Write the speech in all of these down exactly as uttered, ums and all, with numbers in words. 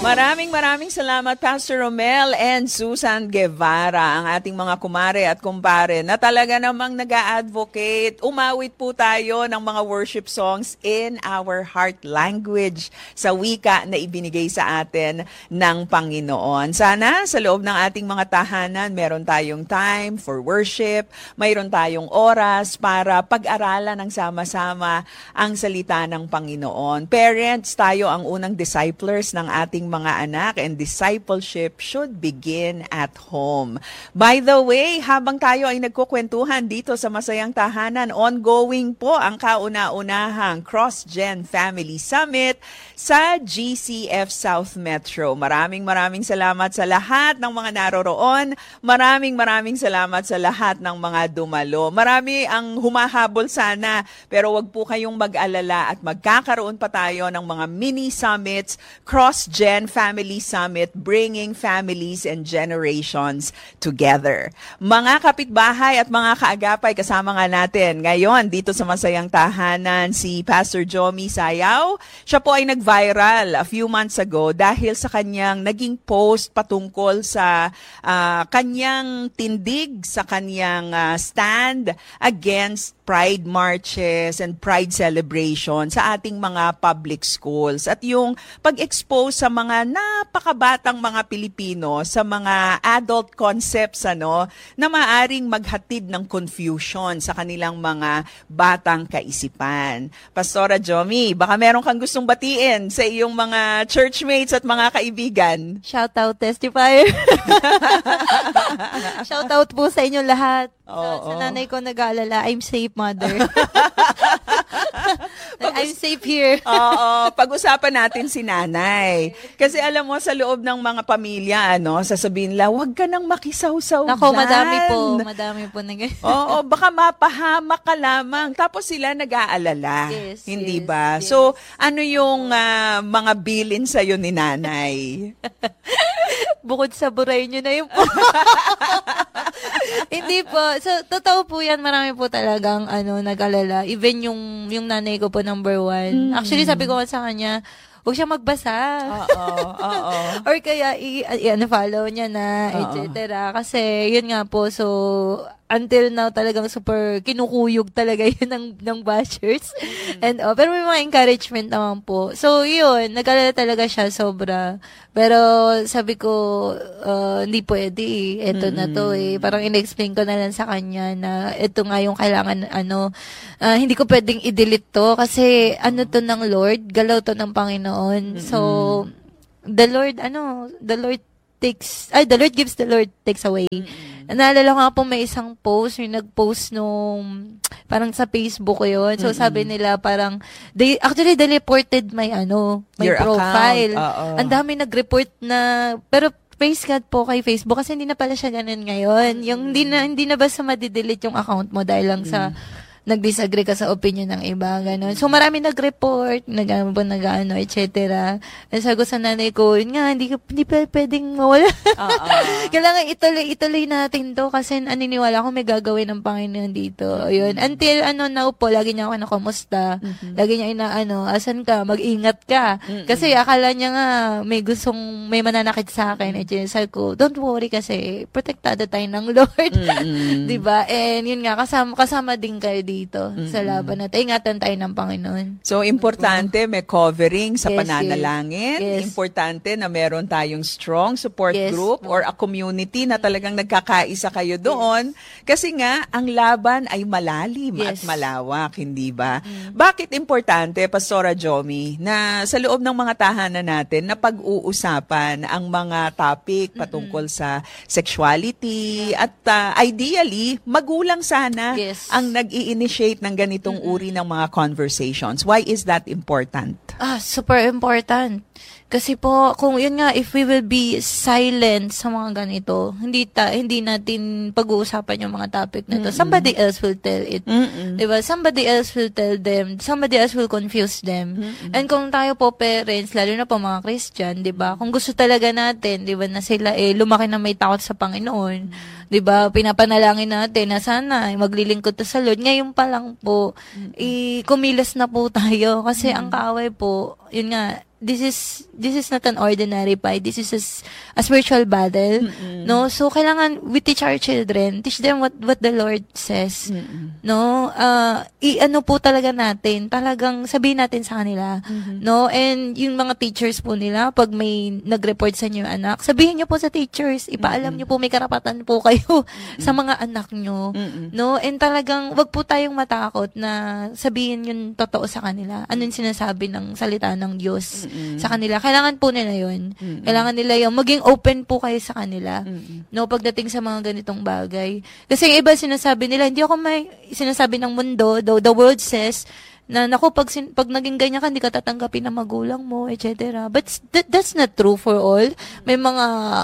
Maraming maraming salamat Pastor Romel and Susan Guevara, ang ating mga kumare at kumpare na talaga namang nag-a-advocate. Umawit po tayo ng mga worship songs in our heart language sa wika na ibinigay sa atin ng Panginoon. Sana sa loob ng ating mga tahanan, meron tayong time for worship, mayroon tayong oras para pag-aralan ng sama-sama ang salita ng Panginoon. Parents, tayo ang unang disciplers ng ating mga anak, and discipleship should begin at home. By the way, habang tayo ay nagkukwentuhan dito sa Masayang Tahanan, ongoing po ang kauna-unahang Cross-Gen Family Summit sa G C F South Metro. Maraming maraming salamat sa lahat ng mga naroroon. Maraming maraming salamat sa lahat ng mga dumalo. Marami ang humahabol sana, pero wag po kayong mag-alala at magkakaroon pa tayo ng mga mini summits, Cross-Gen Family Summit, bringing families and generations together. Mga kapitbahay at mga kaagapay, kasama nga natin ngayon dito sa Masayang Tahanan si Pastor Jomi Sayaw. Siya po ay nag-viral a few months ago dahil sa kanyang naging post patungkol sa uh, kanyang tindig, sa kanyang uh, stand against pride marches and pride celebration sa ating mga public schools at yung pag-expose sa mga napakabatang mga Pilipino sa mga adult concepts ano na maaring maghatid ng confusion sa kanilang mga batang kaisipan. Pastora Jomi, baka meron kang gustong batiin sa iyong mga churchmates at mga kaibigan. Shout out testifier. Shout out po sa inyo lahat. Oh, sa, sa oh. nanay ko nag-aalala, I'm safe, mother. I'm safe here. Oo, pag-usapan natin si nanay. Kasi alam mo, sa loob ng mga pamilya, ano, sasabihin nila, huwag ka nang makisawsaw Nako, dyan. madami po. Madami po. Nag- Oo, baka mapahamak ka lamang. Tapos sila nag-aalala. Yes, Hindi yes, ba? yes. So, ano yung uh, mga bilin sa'yo ni nanay? Bukod sa buray nyo na yun po. Hindi po. So, totoo po yan. Marami po talagang ano, nag-alala. Even yung, yung nanay ko po, number one. Mm. Actually, sabi ko sa kanya, huwag siya magbasa. Oo, oo. Or kaya, i-follow niya na, et cetera. Kasi, yun nga po, so, until now, talagang super kinukuyog talaga yun ng, ng bashers. Mm. And, oh, pero may mga encouragement naman po. So, yun, nag-alala talaga siya, sobra. Pero, sabi ko, uh, hindi pwede eh. Ito mm-hmm. na to eh. Parang in-explain ko na lang sa kanya na ito nga yung kailangan, ano, uh, hindi ko pwedeng i-delete to kasi, ano to ng Lord, galaw to ng Panginoon. Mm-hmm. So, the Lord, ano, the Lord takes, ay, the Lord gives, the Lord takes away. Mm-hmm. Naalala ko nga po may isang post, yung nag-post nung, parang sa Facebook yun. So, mm-hmm. sabi nila parang, they, actually, they reported my, ano, my Your profile. Ang dami nag-report na, pero, praise God po kay Facebook kasi hindi na pala siya ganun ngayon. Mm-hmm. Yung hindi na, hindi na basta madidelete yung account mo dahil lang mm-hmm. sa, nag-disagree ka sa opinion ng iba, gano'n. So, marami nag-report, nag-ano, nag-ano, et cetera. And sabi ko sa nanay ko, yun nga, hindi, hindi pa pwedeng mawala. Uh-uh. Kailangan ituloy, ituloy natin to kasi aniniwala ko may gagawin ng Panginoon dito. Yun. Until, ano, now po, lagi niya ako nakumusta. Mm-hmm. Lagi niya ina, ano, asan ka, mag-ingat ka. Mm-hmm. Kasi akala niya nga, may gustong, may mananakit sa akin. Mm-hmm. Sabi ko, don't worry kasi, protektado tayo ng Lord. Mm-hmm. Diba? And yun nga, kasama, kasama din kayo dito. dito mm-hmm. sa laban natin. Ingatan tayo ng Panginoon. So, importante may covering sa yes, pananalangin. Yes. Importante na meron tayong strong support yes. group or a community na talagang nagkakaisa kayo doon. Yes. Kasi nga, ang laban ay malalim yes. at malawak, hindi ba? Mm-hmm. Bakit importante, Pastora Jomi, na sa loob ng mga tahanan natin na pag-uusapan ang mga topic patungkol mm-hmm. sa sexuality yeah. at uh, ideally, magulang sana yes. ang nag-i-initiate ng ganitong mm-hmm. uri ng mga conversations. Why is that important? Ah, super important. Kasi po, kung yun nga, if we will be silent sa mga ganito, hindi ta, hindi natin pag-uusapan yung mga topic na to. Mm-mm. Somebody else will tell it. Mm-mm. Diba? Somebody else will tell them. Somebody else will confuse them. Mm-mm. And kung tayo po parents, lalo na po mga Christian, diba? Kung gusto talaga natin, diba, na sila eh, lumaki na may takot sa Panginoon. Mm-hmm. Diba? Pinapanalangin natin na sana maglilingkod to sa Lord. Ngayon pa lang po, mm-hmm. eh, kumilos na po tayo. Kasi mm-hmm. ang kaaway po, yun nga, this is this is not an ordinary fight. This is a, a spiritual battle. Mm-mm. No? So, kailangan we teach our children, teach them what what the Lord says. Mm-mm. No? Uh, i-ano po talaga natin, talagang sabihin natin sa kanila. Mm-hmm. No? And yung mga teachers po nila, pag may nag-report sa inyo yung anak, sabihin niyo po sa teachers, ipaalam mm-hmm. niyo po, may karapatan po kayo mm-hmm. sa mga anak niyo. Mm-hmm. No? And talagang, wag po tayong matakot na sabihin yung totoo sa kanila. Ano yung sinasabi ng salita ng Diyos mm-hmm. sa kanila. Kailangan po nila yun. Mm-hmm. Kailangan nila yun. Maging open po kayo sa kanila. Mm-hmm. No, pagdating sa mga ganitong bagay. Kasi yung iba sinasabi nila, hindi ako may sinasabi ng mundo, though the world says, na naku, pag, sin- pag naging ganyan ka, hindi ka tatanggapin ng magulang mo, et cetera. But that, that's not true for all. May mga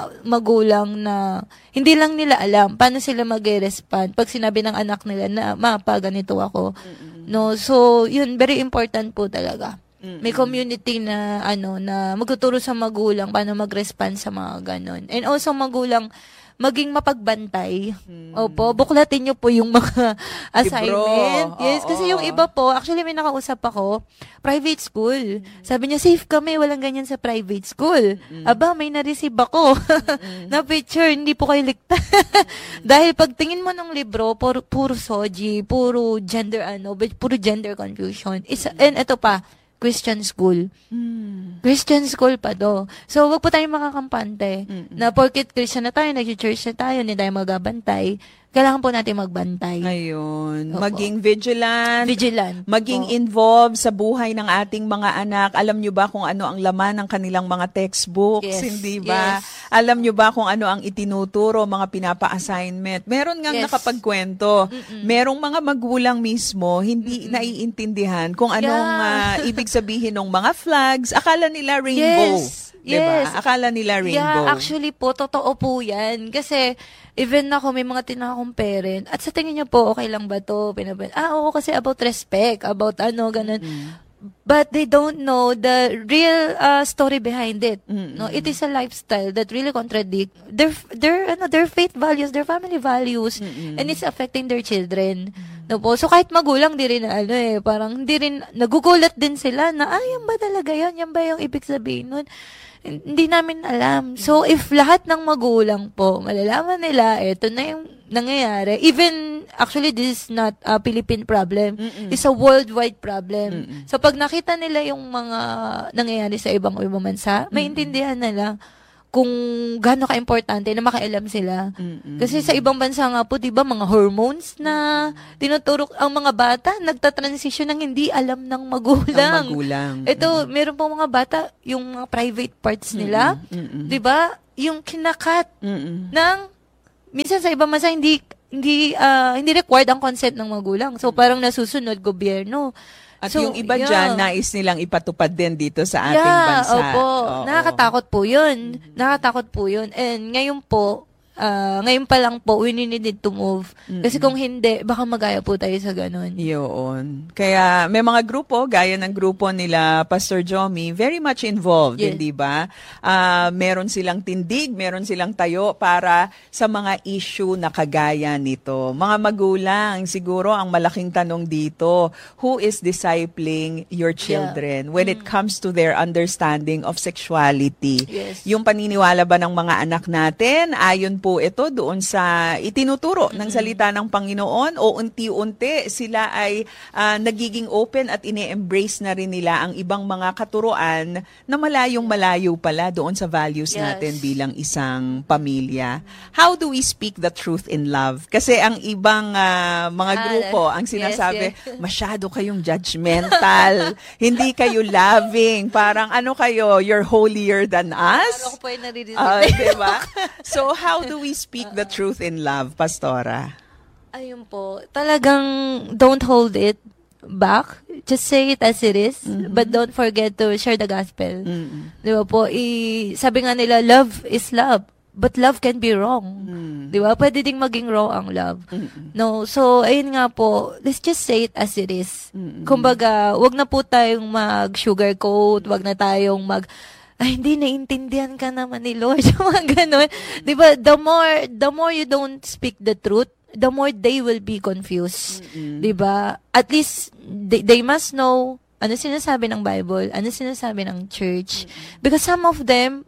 magulang na hindi lang nila alam paano sila mag-respond pag sinabi ng anak nila na, ma, pa, ganito ako. Mm-hmm. No, so, yun, very important po talaga. May community na ano na magtuturo sa magulang paano mag-respond sa mga ganon. And also magulang maging mapagbantay. Hmm. Opo, buklatin niyo po yung mga assignment. Libro. Yes, oo. Kasi yung iba po, actually may nakausap ako, private school. Sabi niya, safe kami, walang ganyan sa private school. Hmm. Aba, may na-receive ako hmm. na picture, hindi po kayo ligtas. Dahil pag tingin mo ng libro, puro, puro soji, puro gender ano, puro gender confusion. Isa, hmm. And ito pa, Christian school. Mm. Christian school pa do. So, wag po tayong makakampante Mm-mm. na porket Christian na tayo, nag-church na tayo, hindi tayo magabantay. Kailangan po natin magbantay. Ayun. Opo. Maging vigilant. Vigilant. Maging Opo. involved sa buhay ng ating mga anak. Alam nyo ba kung ano ang laman ng kanilang mga textbooks? Yes. Hindi ba? Yes. Alam nyo ba kung ano ang itinuturo, mga pinapa-assignment? Meron ngang yes. nakapagkwento. Mm-mm. Merong mga magulang mismo, hindi Mm-mm. naiintindihan kung anong yeah. uh, ibig sabihin ng mga flags. Akala nila rainbow. Yes. Diba? Yes. Akala nila rainbow. Yeah, actually po, totoo po yan. Kasi, even ako, may mga tinakong parent, at sa tingin niyo po, okay lang ba to? Pinaban, ah, oo, kasi about respect, about ano, ganun. Mm-hmm. But they don't know the real uh, story behind it. Mm-hmm. No, it is a lifestyle that really contradict their their ano their faith values, their family values, mm-hmm. and it's affecting their children. Mm-hmm. No po. So kahit magulang di rin ano eh, parang hindi rin nagugulat din sila na ah, yan ba talaga yan? Yan ba yung ibig sabihin nun? Hindi namin alam. So, if lahat ng magulang po, malalaman nila, eto na yung nangyayari. Even, actually, this is not a Philippine problem. Mm-mm. It's a worldwide problem. Mm-mm. So, pag nakita nila yung mga nangyayari sa ibang ibang bansa, Mm-mm. maintindihan nila kung gaano ka-importante na makialam sila. Mm-mm. Kasi sa ibang bansa nga po, di ba, mga hormones na tinuturok ang mga bata, nagta-transition ng hindi alam ng magulang. Ang magulang. Ito, meron po mga bata, yung mga private parts nila, Mm-mm. di ba, yung kinakat Mm-mm. ng, minsan sa ibang bansa, hindi, hindi, uh, hindi required ang consent ng magulang. So, parang nasusunod gobyerno. At so, yung iba yeah. dyan, nais nilang ipatupad din dito sa ating yeah, bansa. Opo. Oo. Nakakatakot po yun. Mm-hmm. Nakakatakot po yun. And ngayon po, uh, ngayon pa lang po, we need to move. Mm-hmm. Kasi kung hindi, baka magaya po tayo sa ganun. Yun. Kaya may mga grupo, gaya ng grupo nila Pastor Jomi, very much involved, yes. Hindi ba? Uh, meron silang tindig, meron silang tayo para sa mga issue na kagaya nito. Mga magulang, siguro ang malaking tanong dito, who is discipling your children yeah. when mm. it comes to their understanding of sexuality? Yes. Yung paniniwala ba ng mga anak natin, ayon po ito doon sa itinuturo mm-hmm. ng salita ng Panginoon o unti-unti sila ay uh, nagiging open at ine-embrace na rin nila ang ibang mga katuruan na malayong malayo pala doon sa values yes. natin bilang isang pamilya. How do we speak the truth in love? Kasi ang ibang uh, mga grupo ang sinasabi, yes, yes. masyado kayong judgmental, hindi kayo loving, parang ano kayo, you're holier than us? Parang ko po yung naririnig. Uh, diba? So how do we speak the truth in love, Pastora? Ayun po. Talagang don't hold it back. Just say it as it is. Mm-hmm. But don't forget to share the gospel. Mm-hmm. Di ba po? I, sabi nga nila, love is love. But love can be wrong. Mm-hmm. Di ba? Pwede ding maging wrong ang love. Mm-hmm. No? So, ayun nga po. Let's just say it as it is. Mm-hmm. Kumbaga, wag na po tayong mag-sugarcoat. Wag na tayong mag- ay, hindi, naiintindihan ka naman ni Lord. Mga ganun. Di ba, the more, the more you don't speak the truth, the more they will be confused. Mm-hmm. Di ba? At least, they, they must know ano sinasabi ng Bible, ano sinasabi ng church. Because some of them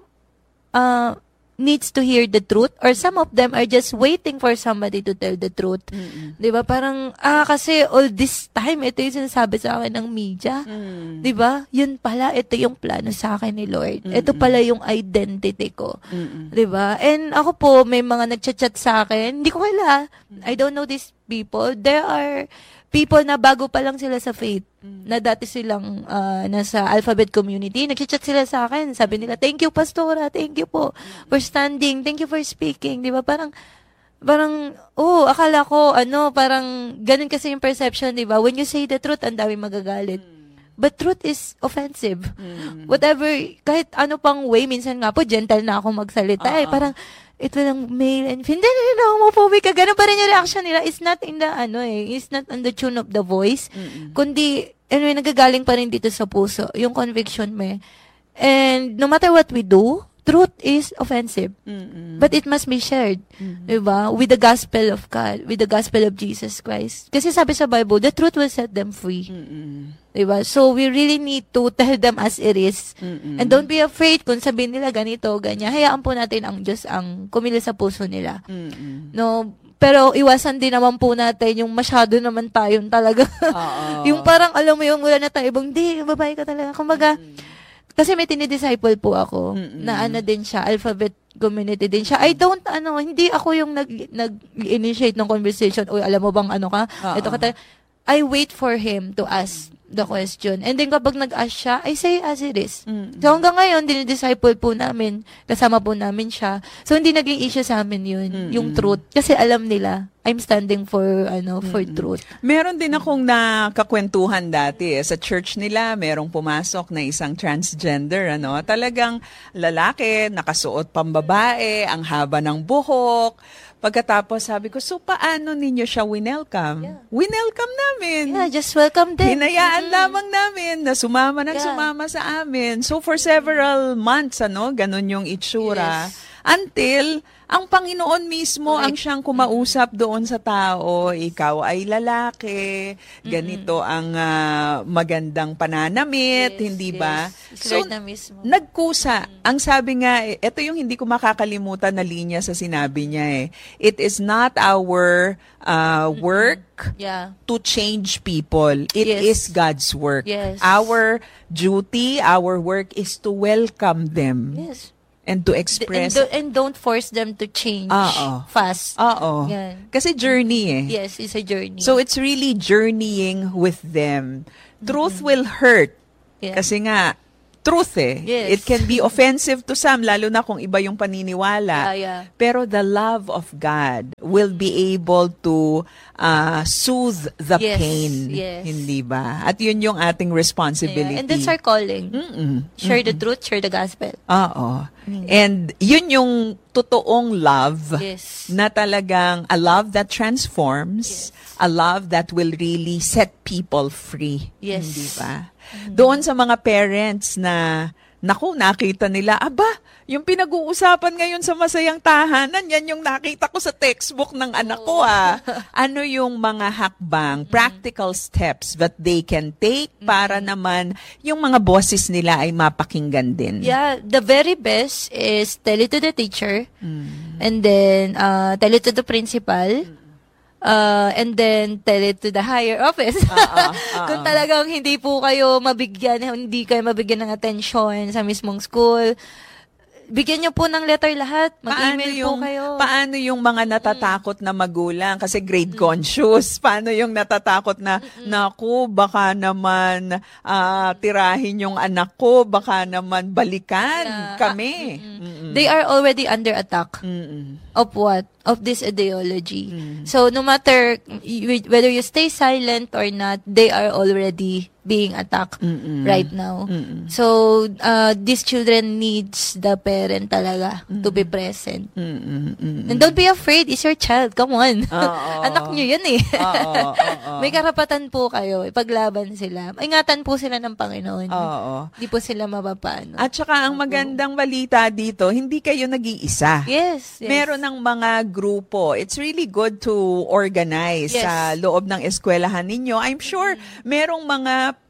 uh, needs to hear the truth, or some of them are just waiting for somebody to tell the truth. Mm-mm. 'Di ba? Parang ah kasi all this time ito yung sinasabi sa akin ng media. Mm. 'Di ba? Yun pala ito yung plano sa akin ni Lord. Mm-mm. Ito pala yung identity ko. Mm-mm. 'Di ba? And ako po may mga nagchat-chat sa akin. Hindi ko kilala. I don't know these people. There are people na bago pa lang sila sa faith, na dati silang uh, nasa alphabet community, nag-chat sila sa akin. Sabi nila, thank you, Pastora. Thank you po for standing. Thank you for speaking. Di ba? Parang, parang, oh, akala ko, ano, parang, ganun kasi yung perception, di ba? When you say the truth, ang dami magagalit. But truth is offensive. Mm. Whatever, kahit ano pang way, minsan nga po, gentle na ako magsalita. Uh-uh. Eh, parang, ito lang male and female. Hindi, hindi, hindi, homophobic ka. Ganun pa rin yung reaction nila. It's not in the, ano eh, it's not on the tune of the voice. Mm-mm. Kundi, anyway, nagagaling pa rin dito sa puso, yung conviction mo. And no matter what we do, truth is offensive. Mm-mm. But it must be shared. Mm-mm. Diba? With the gospel of God, with the gospel of Jesus Christ. Kasi sabi sa Bible, the truth will set them free. Mm-mm. Diba? So, we really need to tell them as it is. Mm-mm. And don't be afraid kung sabihin nila ganito, ganyan. Hayaan po natin ang Diyos ang kumili sa puso nila. Mm-mm. No? Pero iwasan din naman po natin yung masyado naman tayong talaga. Oo. Yung parang, alam mo yung wala na tayo, ibang, di, babae ka talaga. Kumbaga, kasi may tinidisciple po ako, Mm-mm. na ano din siya, alphabet community din siya. I don't, ano, hindi ako yung nag, nag-initiate ng conversation, o alam mo bang ano ka? Oo. Ito ka talaga. I wait for him to ask the question. And then kapag nag-ask siya, I say as it is. Mm-mm. So hanggang ngayon, dinidisciple po namin, kasama po namin siya. So hindi naging issue sa amin yun, Mm-mm. yung truth. Kasi alam nila, I'm standing for, ano, for Mm-mm. truth. Meron din akong nakakwentuhan dati eh. Sa church nila, merong pumasok na isang transgender, ano? Talagang lalaki, nakasuot pambabae, ang haba ng buhok. Pagkatapos sabi ko, so paano ninyo siya winelcome? Yeah. Winelcome namin. Yeah, just welcome them. Hinayaan Mm. lamang namin na sumama ng Yeah. sumama sa amin. So for several months, ano, ganun yung itsura. Yes. Until ang Panginoon mismo Correct. ang siyang kumausap doon sa tao. Ikaw ay lalaki, ganito ang ah, magandang pananamit, Yes, hindi ba? yes. So, Lord na mismo. nagkusa. Ang sabi nga, eh, ito yung hindi ko makakalimutan na linya sa sinabi niya eh. It is not our uh, work Yeah. to change people. It Yes. is God's work. Yes. Our duty, our work is to welcome them Yes. and to And, express. do- and don't force them to change Oo. fast. Oo. Yan. Kasi journey eh. Yes, it's a journey. So it's really journeying with them. Truth will hurt. Yeah. Kasi nga, truth eh. Yes. It can be offensive to some, lalo na kung iba yung paniniwala. Yeah, yeah. Pero the love of God will be able to uh, soothe the Yes, pain. yes. Hindi ba? At yun yung ating responsibility. Yeah. And that's our calling. Mm-mm. Share the truth, share the gospel. Oo. And yun yung totoong love Yes. na talagang a love that transforms, a love that will really set people free. Yes. Hindi ba? Doon sa mga parents na, naku, nakita nila, aba, yung pinag-uusapan ngayon sa Masayang Tahanan, yan yung nakita ko sa textbook ng anak ko ah. Ano yung mga hakbang, practical steps that they can take para naman yung mga bosses nila ay mapakinggan din. Yeah, the very best is tell it to the teacher, Mm. and then uh, tell it to the principal, uh, and then tell it to the higher office. Ah, ah, Kung ah. talagang hindi po kayo mabigyan, hindi kayo mabigyan ng atensyon sa mismong school, bigyan niyo po ng letter lahat. Paano Mag-email yung, po kayo. paano yung mga natatakot na magulang? Kasi grade conscious. Paano yung natatakot na, naku, baka naman ah, tirahin yung anak ko, baka naman balikan Yeah. kami. Mm-mm. They are already under attack. Mm-mm. Of what? Of this ideology. So, no matter y- whether you stay silent or not, they are already being attacked Mm-mm. right now. Mm-mm. So, uh, these children needs the parent talaga to be present. Mm-mm. Mm-mm. And don't be afraid, it's your child. Come on. Oo. Anak nyo yun eh. Oo, oo. May karapatan po kayo. Ipaglaban sila. Ingatan po sila ng Panginoon. Oo. Hindi po sila mapapano. At saka ang magandang balita dito, hindi kayo nag-iisa. yes, yes. Meron ng mga grupo. It's really good to organize Yes. sa loob ng eskwelahan ninyo. I'm sure merong mga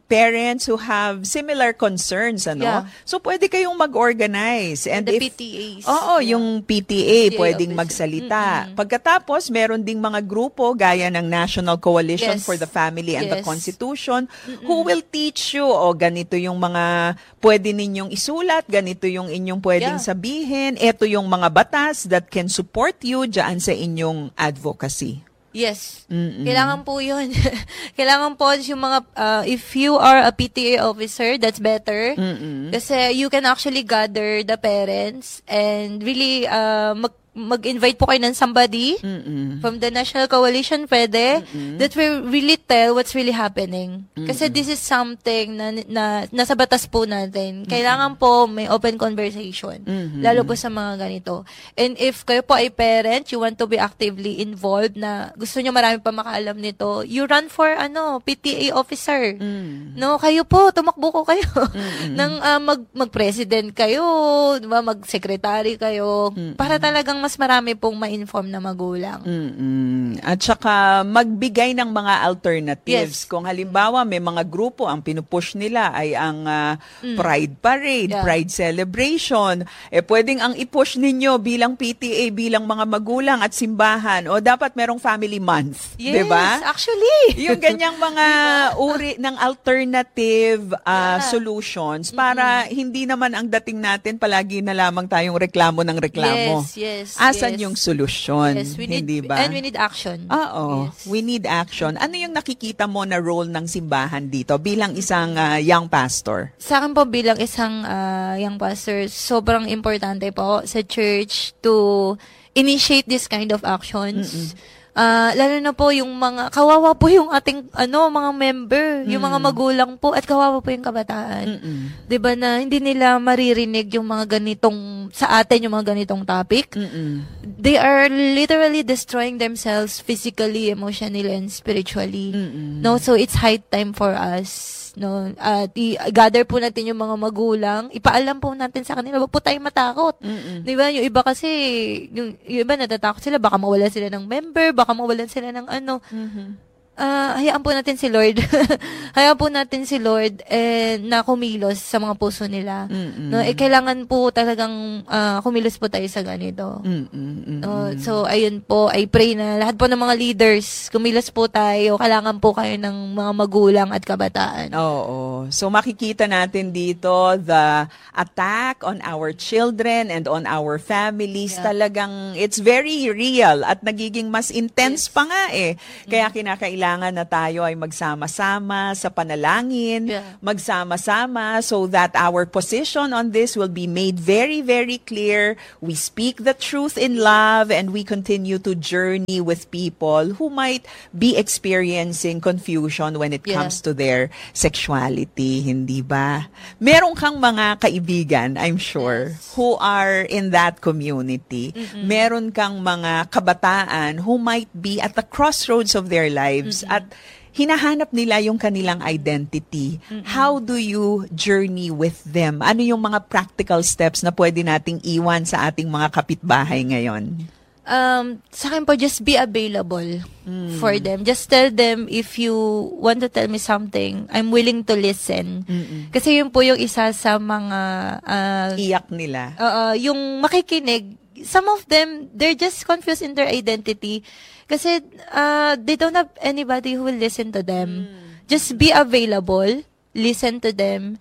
parents who have similar concerns, ano? Yeah. So, pwede kayong mag-organize. And, And the if, P T As. Oo, Yeah. yung P T A, P T A pwedeng officer. magsalita. Mm-mm. Pagkatapos, meron ding mga grupo, gaya ng National Coalition Yes. for the Family and the Yes. Constitution, who will teach you, o ganito yung mga pwede ninyong isulat, ganito yung inyong pwedeng Yeah. sabihin, ito yung mga batas that can support you dyan sa inyong advocacy. Yes. Mm-mm. Kailangan po yun. Kailangan po yung mga, uh, if you are a P T A officer, that's better. Mm-mm. Kasi you can actually gather the parents and really uh, mag mag-invite po kayo ng somebody Mm-mm. from the National Coalition, pwede, Mm-mm. that will really tell what's really happening. Kasi Mm-mm. this is something na, na nasa batas po natin. Kailangan po may open conversation. Mm-mm. Lalo po sa mga ganito. And if kayo po ay parent, you want to be actively involved na gusto nyo marami pa makaalam nito, you run for ano, P T A officer. Mm. No, kayo po, tumakbo ko kayo. Mm-mm. Nang uh, mag, mag-president kayo, di ba, mag-secretary kayo, Mm-mm. para talagang mas marami pong ma-inform na magulang. Mm-mm. At saka magbigay ng mga alternatives. Yes. Kung halimbawa may mga grupo ang pinupush nila ay ang ah, Pride Parade, Yeah. Pride Celebration, eh pwedeng ang ipush ninyo bilang P T A, bilang mga magulang at simbahan, o dapat merong Family Month, Yes, 'di ba? actually. Yung ganyang mga uri ng alternative ah, Yeah. solutions para hindi naman ang dating natin palagi na lamang tayong reklamo ng reklamo. Yes, yes. Asan yes. yung solusyon? Yes, we need, hindi ba? and we need action. Oo, Yes. we need action. Ano yung nakikita mo na role ng simbahan dito bilang isang ah, young pastor? Sa akin po bilang isang ah, young pastor, sobrang importante po sa church to initiate this kind of actions. Ah, lalo na po yung mga, kawawa po yung ating, ano, mga member, yung mga magulang po, at kawawa po yung kabataan. Mm-mm. 'Di ba na hindi nila maririnig yung mga ganitong, sa atin yung mga ganitong topic. Mm-mm. They are literally destroying themselves physically, emotionally, and spiritually. Mm-mm. No, so it's high time for us, no, at i-gather po natin yung mga magulang, ipaalam po natin sa kanila, wag po tayong matakot. Mm-mm. Di ba? Yung iba kasi, yung, yung iba natatakot sila, baka mawalan sila ng member, baka mawalan sila ng ano. Mhm. Ah, hayaan po natin si Lord. hayaan po natin si Lord eh, na kumilos sa mga puso nila. Mm-mm. No, eh, kailangan po talagang ah, kumilos po tayo sa ganito. Mm-mm. No, so, ayun po, I pray na lahat po ng mga leaders, kumilos po tayo, kailangan po kayo ng mga magulang at kabataan. Oo. So makikita natin dito the attack on our children and on our families. Yeah. Talagang it's very real at nagiging mas intense Yes. pa nga eh. Kaya kinakailangan na tayo ay magsama-sama sa panalangin, Yeah. magsama-sama so that our position on this will be made very, very clear. We speak the truth in love and we continue to journey with people who might be experiencing confusion when it Yeah. comes to their sexuality, hindi ba? Meron kang mga kaibigan, I'm sure, Yes. who are in that community. Meron kang mga kabataan who might be at the crossroads of their lives at hinahanap nila yung kanilang identity. How do you journey with them? Ano yung mga practical steps na pwede nating iwan sa ating mga kapitbahay ngayon? Um, sa akin po, just be available for them. Just tell them if you want to tell me something, I'm willing to listen. Mm-mm. Kasi yun po yung isa sa mga, uh, Iyak nila. uh, yung makikinig, some of them, they're just confused in their identity. Kasi uh, they don't have anybody who will listen to them. Just be available, listen to them,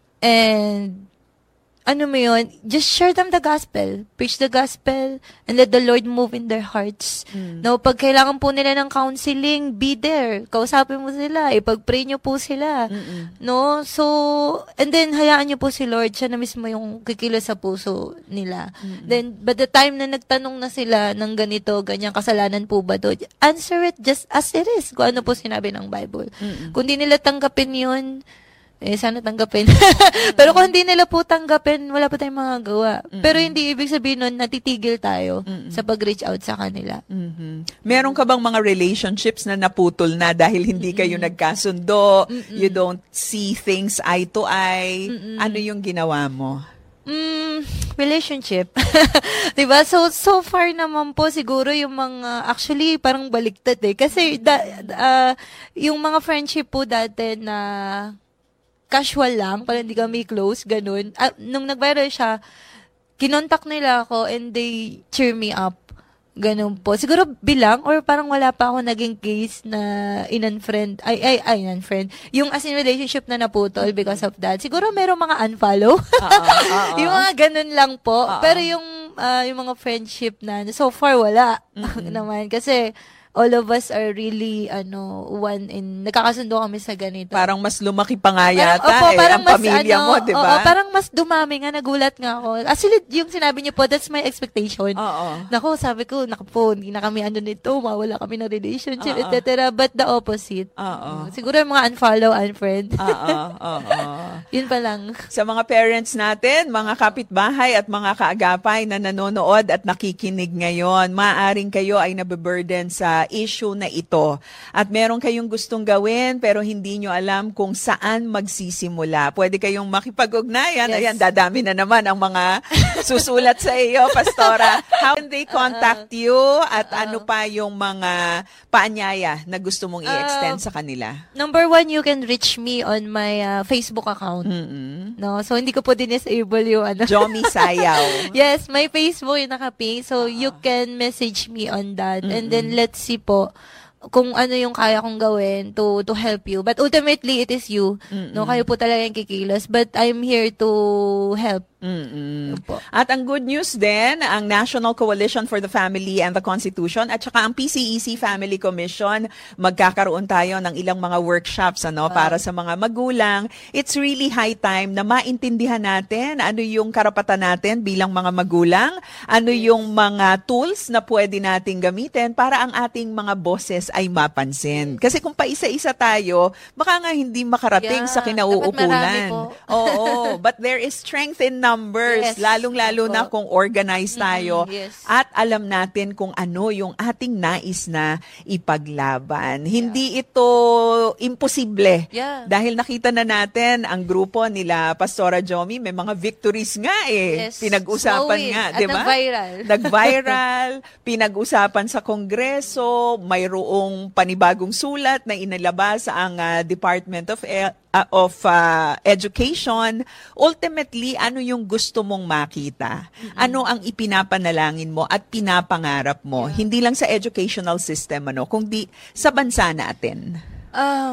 and ano mo yun, just share them the gospel. Preach the gospel and let the Lord move in their hearts. No, pag kailangan po nila ng counseling, be there. Kausapin mo sila, ipag-pray nyo po sila. No, so, and then hayaan nyo po si Lord, siya na mismo yung kikilos sa puso nila. Then, by the time na nagtanong na sila ng ganito, ganyan, kasalanan po ba doon? Answer it just as it is. Kung ano po sinabi ng Bible. Kung di nila tanggapin yun, eh, sana tanggapin. Pero kung hindi nila po tanggapin, wala po tayong magagawa. Pero hindi ibig sabihin nun, natitigil tayo sa pag-reach out sa kanila. Mhm. Meron ka bang mga relationships na naputol na dahil hindi kayo nagkasundo, you don't see things eye to eye? Ano yung ginawa mo? Mm, relationship. Diba? So, so far naman po, siguro yung mga, actually, parang baliktad eh. Kasi, da, uh, yung mga friendship po dati na, casual lang, parang hindi kami close, ganun. Ah, nung nag-viral siya, kinontak nila ako and they cheer me up. Ganun po. Siguro bilang or parang wala pa ako naging case na in-unfriend, ay, ay, ay, in-unfriend. Yung as in relationship na naputol because of that. Siguro merong mga unfollow. Uh-oh, yung mga ganun lang po. Uh-oh. Pero yung, uh, yung mga friendship na, so far wala. Mm-hmm. naman. Kasi, all of us are really, ano, one in, nagkakasundo kami sa ganito. Parang mas lumaki pa nga yata parang, opo, eh, parang ang mas, pamilya ano, mo, di ba? Oo, parang mas dumami nga, nagulat nga ako. Actually, yung sinabi niyo po, that's my expectation. Oo. Naku, sabi ko, naku po, hindi na kami ano nito, mawala kami ng relationship, et cetera. But the opposite. Oo. Siguro yung mga unfollow, unfriend. Oo, oo. Yun pa lang. Sa mga parents natin, mga kapitbahay at mga kaagapay na nanonood at nakikinig ngayon, maaaring kayo ay nabiburden sa issue na ito. At meron kayong gustong gawin pero hindi nyo alam kung saan magsisimula. Pwede kayong makipag-ugnayan. Yes. Ayan, dadami na naman ang mga susulat sa iyo, Pastora. How can they contact you at uh, ano pa yung mga paanyaya na gusto mong i-extend uh, sa kanila? Number one, you can reach me on my uh, Facebook account. Mm-hmm. No, so hindi ko po din-disable yung ano. Jomi Sayaw. Yes, my Facebook yung naka-ping. So uh-huh. you can message me on that. Mm-hmm. And then let's see po kung ano yung kaya kong gawin to to help you. But ultimately, it is you. Mm-mm. No, kayo po talaga yung kikilos. But I'm here to help. Mm-mm. At ang good news din, ang National Coalition for the Family and the Constitution at saka ang P C E C Family Commission, magkakaroon tayo ng ilang mga workshops ano wow. para sa mga magulang. It's really high time na maintindihan natin ano yung karapatan natin bilang mga magulang, ano yes. yung mga tools na pwede nating gamitin para ang ating mga boses ay mapansin. Kasi kung paisa-isa tayo, baka nga hindi makarating yeah. sa kinauukulan. Oo, but there is strength in numbers, yes. lalong-lalo Opo. na kung organized tayo mm-hmm. yes. at alam natin kung ano yung ating nais na ipaglaban. Yeah. Hindi ito imposible. Yeah. Dahil nakita na natin ang grupo nila Pastora Jomi, may mga victories nga eh. Yes. Pinag-usapan nga, di ba? Nag-viral. Nag-viral, pinag-usapan sa Kongreso, mayroong panibagong sulat na inilabas ang uh, Department of E- Uh, of uh, Education. Ultimately, ano yung gusto mong makita? Mm-hmm. Ano ang ipinapanalangin mo at pinapangarap mo? Yeah. Hindi lang sa educational system, ano, kundi sa bansa natin. Uh,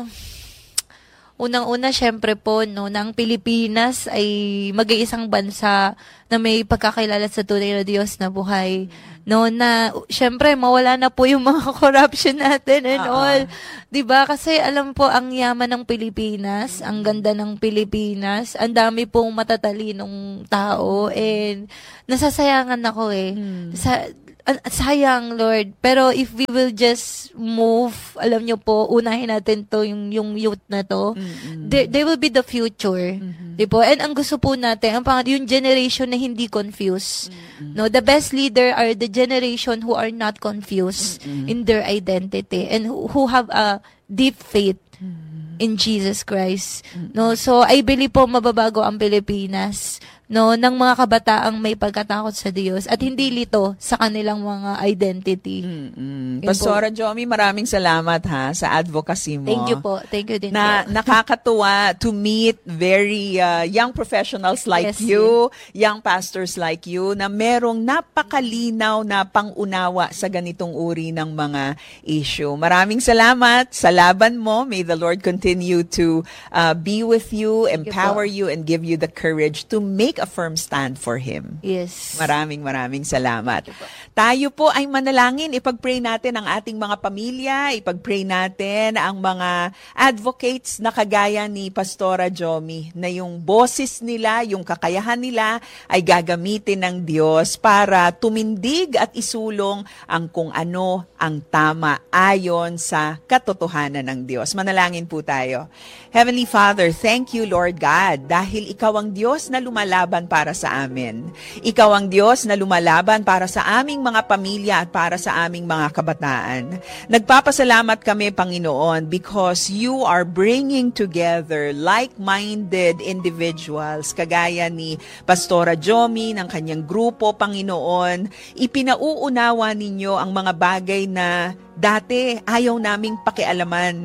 unang-una, syempre po, no, na ang Pilipinas ay mag-iisang bansa na may pagkakilala sa tunay na Diyos na buhay. No, na, syempre, mawala na po yung mga corruption natin and uh-uh. all. Diba? Kasi alam po, ang yaman ng Pilipinas, ang ganda ng Pilipinas, ang dami pong matatalinong tao, and nasasayangan ako eh. Hmm. Sa, sayang, Lord. Pero if we will just move, alam nyo po, unahin natin to, yung, yung youth na to, mm-hmm. they, they will be the future. Mm-hmm. Diba? And ang gusto po natin, ang pang, yung generation na hindi confused. Mm-hmm. No, the best leader are the generation who are not confused mm-hmm. in their identity and who, who have a deep faith mm-hmm. in Jesus Christ. Mm-hmm. No, so I believe po mababago ang Pilipinas, no, ng mga kabataang may pagkatakot sa Diyos at hindi lito sa kanilang mga identity. Mm-hmm. Pastora Jomi, maraming salamat ha sa advocacy mo. Thank you po. Thank you din na, po. Nakakatuwa to meet very uh, young professionals like yes, you, yeah. young pastors like you, na merong napakalinaw na pangunawa sa ganitong uri ng mga issue. Maraming salamat sa laban mo. May the Lord continue to uh, be with you, Thank empower you, you, and give you the courage to make a firm stand for Him. Yes. Maraming maraming salamat. Tayo po ay manalangin. Ipag-pray natin ang ating mga pamilya, ipag-pray natin ang mga advocates na kagaya ni Pastora Jomi, na yung boses nila, yung kakayahan nila ay gagamitin ng Diyos para tumindig at isulong ang kung ano ang tama ayon sa katotohanan ng Diyos. Manalangin po tayo. Heavenly Father, thank you, Lord God, dahil Ikaw ang Diyos na lumalaban para sa amin. Ikaw ang Diyos na lumalaban para sa aming mga pamilya at para sa aming mga kabataan. Nagpapasalamat kami, Panginoon, because you are bringing together like-minded individuals, kagaya ni Pastora Jomi, ng kanyang grupo, Panginoon. Ipinauunawa ninyo ang mga bagay na dati ayaw naming pakialaman.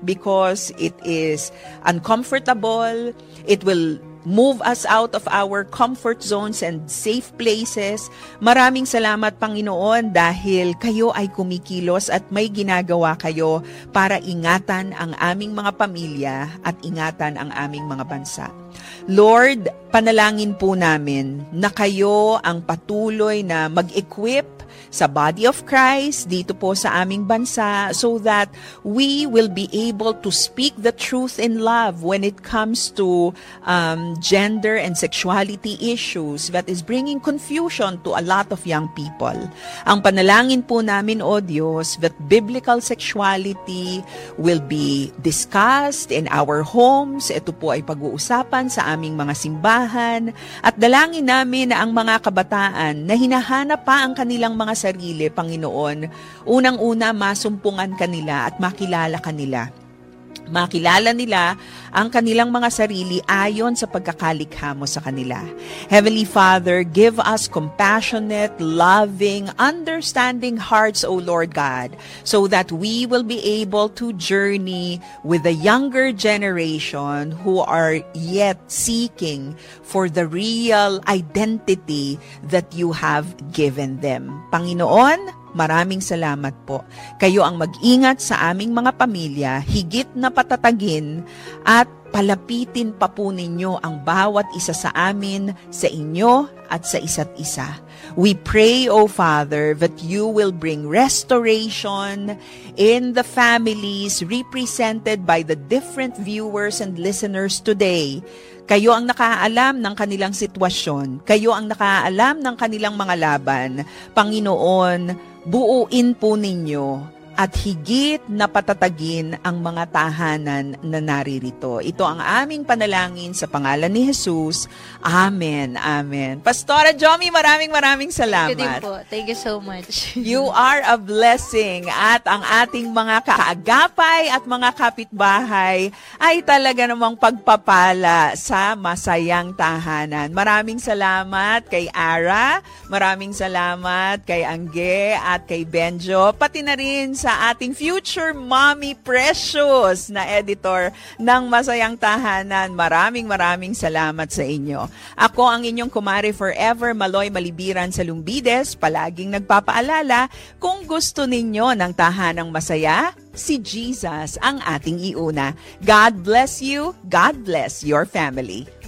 because it is uncomfortable. It will move us out of our comfort zones and safe places. Maraming salamat, Panginoon, dahil kayo ay kumikilos at may ginagawa kayo para ingatan ang aming mga pamilya at ingatan ang aming mga bansa. Lord, panalangin po namin na kayo ang patuloy na mag-equip sa body of Christ dito po sa aming bansa so that we will be able to speak the truth in love when it comes to um, gender and sexuality issues that is bringing confusion to a lot of young people. Ang panalangin po namin, O Diyos, that biblical sexuality will be discussed in our homes. Ito po ay pag-uusapan sa aming mga simbahan at dalangin namin na ang mga kabataan na hinahanap pa ang kanilang mga sarili, Panginoon, unang-una masumpungan kanila at makilala kanila. Makilala nila ang kanilang mga sarili ayon sa pagkakalikha mo sa kanila. Heavenly Father, give us compassionate, loving, understanding hearts, O Lord God, so that we will be able to journey with the younger generation who are yet seeking for the real identity that you have given them. Panginoon, maraming salamat po. Kayo ang mag-ingat sa aming mga pamilya, higit na patatagin at palapitin pa po ninyo ang bawat isa sa amin, sa inyo at sa isa't isa. We pray, O Father, that you will bring restoration in the families represented by the different viewers and listeners today. Kayo ang nakaalam ng kanilang sitwasyon. Kayo ang nakaalam ng kanilang mga laban. Panginoon, buuin po ninyo at higit na patatagin ang mga tahanan na naririto. Ito ang aming panalangin sa pangalan ni Jesus. Amen. Amen. Pastora Jomi, maraming maraming salamat. Thank you din po. Thank you so much. You are a blessing at ang ating mga kaagapay at mga kapitbahay ay talaga namang pagpapala sa masayang tahanan. Maraming salamat kay Ara, maraming salamat kay Angge at kay Benjo, pati na rin sa ating future mommy precious na editor ng Masayang Tahanan. Maraming maraming salamat sa inyo. Ako ang inyong kumare forever, Maloy Malibiran sa Lumbides, palaging nagpapaalala, kung gusto ninyo ng tahanang masaya, si Jesus ang ating iuna. God bless you. God bless your family.